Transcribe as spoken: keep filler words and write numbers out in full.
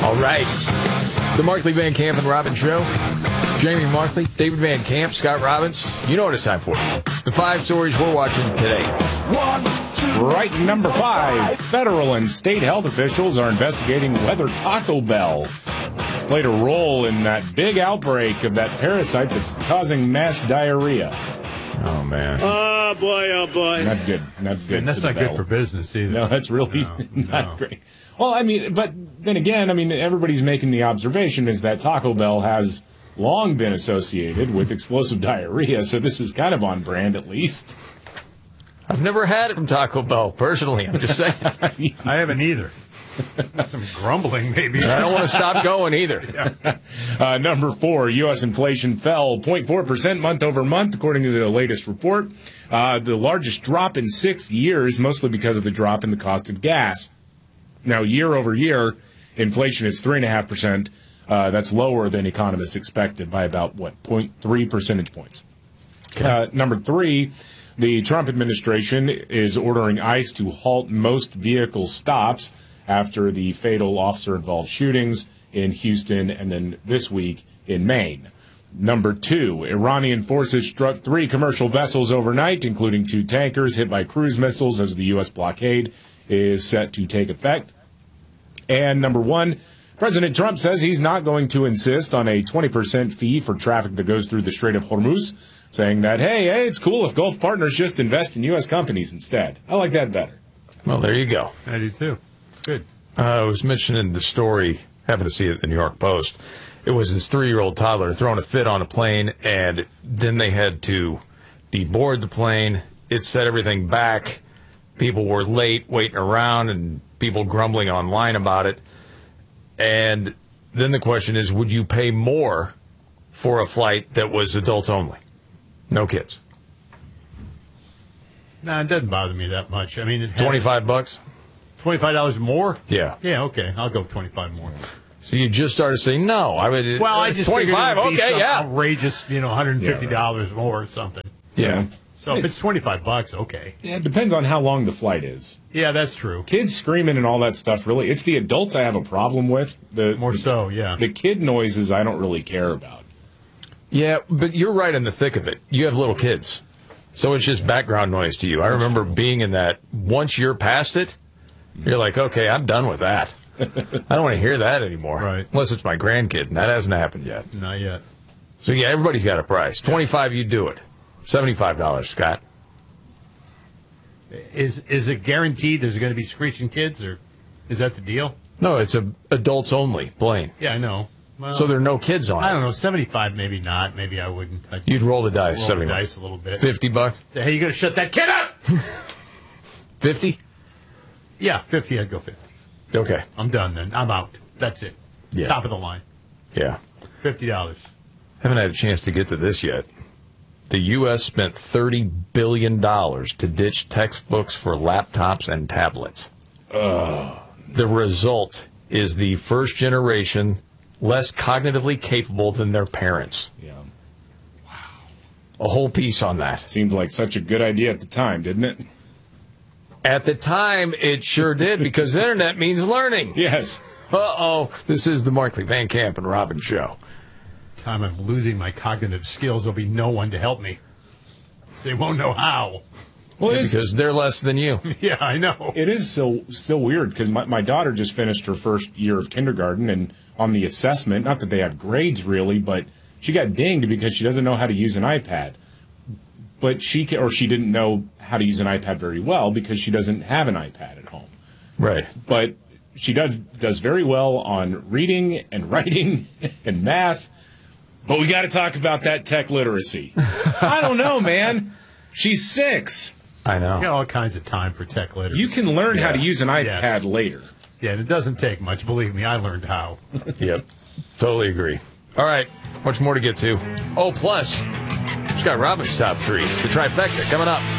All right. The Markley, Van Camp, and Robbins Show. Jamie Markley, David Van Camp, Scott Robbins. You know what it's time for. The five stories we're watching today. One, two, right, number five. Federal and state health officials are investigating whether Taco Bell played a role in that big outbreak of that parasite that's causing mass diarrhea. Oh, man. Oh, boy, oh, boy. Not good. Not good. And that's not Bell. good for business either. No, that's really No, not no. great. Well, I mean, but then again, I mean, everybody's making the observation is that Taco Bell has long been associated with explosive diarrhea, so this is kind of on brand at least. I've never had it from Taco Bell, personally. I'm just saying. I haven't either. Some grumbling, maybe. I don't want to stop going either. Uh, number four, U S inflation fell zero point four percent month over month, according to the latest report. Uh, the largest drop in six years, mostly because of the drop in the cost of gas. Now, year over year, inflation is three point five percent. Uh, that's lower than economists expected by about, what, zero point three percentage points. Okay. Uh, number three, the Trump administration is ordering ICE to halt most vehicle stops after the fatal officer-involved shootings in Houston and then this week in Maine. Number two, Iranian forces struck three commercial vessels overnight, including two tankers hit by cruise missiles as the U S blockade is set to take effect. And number one, President Trump says he's not going to insist on a twenty percent fee for traffic that goes through the Strait of Hormuz, saying that, hey, hey, it's cool if Gulf partners just invest in U S companies instead. I like that better. Well, there you go. I do, too. Good. Uh, I was mentioning the story, happened to see it in the New York Post. It was this three-year-old toddler throwing a fit on a plane, and then they had to deboard the plane. It set everything back. People were late, waiting around, and people grumbling online about it. And then the question is, would you pay more for a flight that was adults only? No kids. Nah, it doesn't bother me that much. I mean, it has twenty-five bucks? twenty-five dollars more? Yeah. Yeah, okay. I'll go twenty-five more. So you just started saying, no. I would. Well, I just twenty-five, figured it'd be okay, some yeah. outrageous, you know, one hundred fifty dollars more or something. Yeah. So if it's twenty-five bucks, okay. Yeah, it depends on how long the flight is. Yeah, that's true. Kids screaming and all that stuff, really, it's the adults I have a problem with. The More so, yeah. The kid noises I don't really care about. Yeah, but you're right in the thick of it. You have little kids. So it's just background noise to you. I remember being in that. Once you're past it, you're like, okay, I'm done with that. I don't want to hear that anymore. Right. Unless it's my grandkid, and that hasn't happened yet. Not yet. So, yeah, everybody's got a price. twenty-five, you do it. seventy-five dollars, Scott. Is is it guaranteed there's going to be screeching kids, or is that the deal? No, it's a adults only plane. Yeah, I know. Well, So there are no kids on I don't it. know, seventy-five maybe not. Maybe I wouldn't. I'd You'd roll the dice. roll the seventy-five. dice a little bit. fifty bucks? Say, hey, you got to shut that kid up! fifty? Yeah, fifty, I'd go fifty. Okay. I'm done then. I'm out. That's it. Yeah. Top of the line. Yeah. fifty dollars. Haven't had a chance to get to this yet. The U S spent thirty billion dollars to ditch textbooks for laptops and tablets. Uh, the result is the first generation less cognitively capable than their parents. Yeah. A whole piece on that. Seemed like such a good idea at the time, didn't it? At the time, it sure did, because the internet means learning. Yes. Uh-oh. This is the Markley, Van Camp, and Robbins Show. Time I'm losing my cognitive skills, there'll be no one to help me. They won't know how. Well, Yeah, it is, because they're less than you. Yeah, I know. it is still, still weird because my, my daughter just finished her first year of kindergarten, and on the assessment, not that they have grades really, but she got dinged because she doesn't know how to use an iPad. But she can, or she didn't know how to use an iPad very well because she doesn't have an iPad at home. Right. But she does does very well on reading and writing and math. But we got to talk about that tech literacy. I don't know, man. She's six. I know. You got all kinds of time for tech literacy. You can learn how to Yeah. use an iPad Yes. later. Yeah, and it doesn't take much. Believe me, I learned how. Yep. Totally agree. All right. Much more to get to. Oh, plus, Scott Robbins top three. The trifecta coming up.